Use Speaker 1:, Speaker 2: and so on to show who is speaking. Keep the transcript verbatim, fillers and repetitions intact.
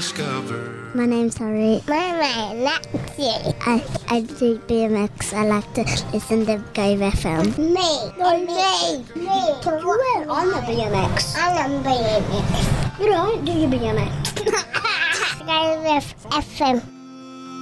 Speaker 1: discover.
Speaker 2: My name's Harry.
Speaker 3: My name's Lexi.
Speaker 2: I, I do B M X. I like to listen to Gove F M.
Speaker 3: Me. No, me. Me.
Speaker 2: I'm a B M X.
Speaker 3: I'm a B M X.
Speaker 2: You don't do your B M X.
Speaker 3: Gove F M.